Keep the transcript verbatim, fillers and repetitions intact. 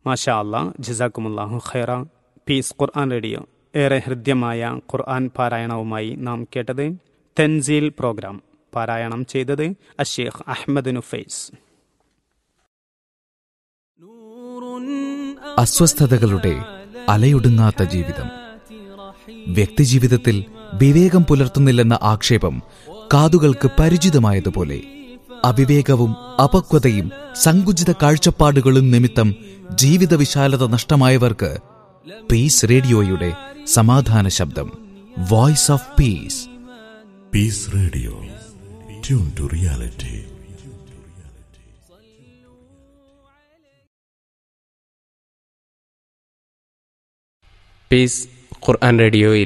മാഷാ അല്ലാ, ജസാക്കുമുല്ലാഹു ഖൈറ. പീസ് ഖുർആൻ റേഡിയോ ഏറെ ഹൃദ്യമായ ഖുർആൻ പാരായണവുമായി നാം കേട്ടത് തൻസീൽ പ്രോഗ്രാം. പാരായണം ചെയ്തത് അഷേഖ് അഹ്മദ് നുഫൈസ്. അസ്വസ്ഥതകളുടെ അലയൊടുങ്ങാത്ത ജീവിതം. വ്യക്തിജീവിതത്തിൽ വിവേകം പുലർത്തുന്നില്ലെന്ന ആക്ഷേപം കാതുകൾക്ക് പരിചിതമായതുപോലെ അവിവേകവും അപക്വതയും സങ്കുചിത കാഴ്ചപ്പാടുകളും നിമിത്തം ജീവിത വിശാലത നഷ്ടമായവർക്ക് പീസ് റേഡിയോയുടെ സമാധാന ശബ്ദം, voice of peace. Piece radio, tune to reality. Piece ഖുർആൻ റേഡിയോയിൽ